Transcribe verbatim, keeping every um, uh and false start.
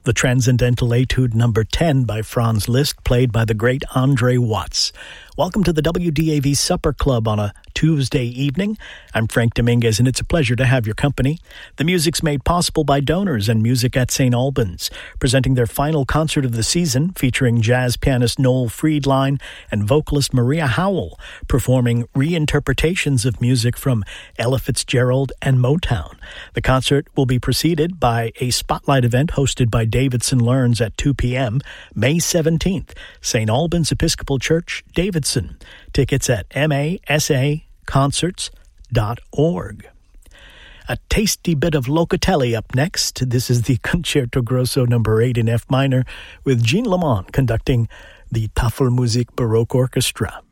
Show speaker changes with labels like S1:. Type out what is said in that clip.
S1: the Transcendental Etude number ten by Franz Liszt, played by the great Andre Watts. Welcome to the W D A V Supper Club on a Tuesday evening. I'm Frank Dominguez, and it's a pleasure to have your company. The music's made possible by donors and Music at Saint Albans, presenting their final concert of the season, featuring jazz pianist Noel Friedline and vocalist Maria Howell, performing reinterpretations of music from Ella Fitzgerald and Motown. The concert will be preceded by a spotlight event hosted by Davidson Learns at two p.m., May seventeenth, Saint Albans Episcopal Church, Davidson. Tickets at M A S A concerts dot org. A tasty bit of Locatelli up next. This is the Concerto Grosso number eight in F minor, with Jean Lamont conducting the Tafelmusik Baroque Orchestra.